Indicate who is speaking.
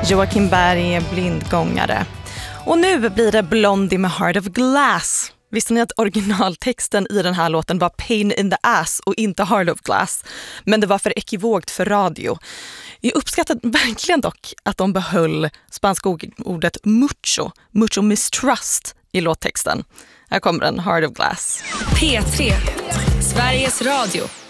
Speaker 1: Joakim Berg är blindgångare. Och nu blir det Blondie med Heart of Glass. Visste ni att originaltexten i den här låten var Pain in the Ass och inte Heart of Glass? Men det var för ekivokt för radio. Jag uppskattar verkligen dock att de behöll spanska ordet mucho mistrust i låttexten. Här kommer den, Heart of Glass.
Speaker 2: P3, Sveriges Radio.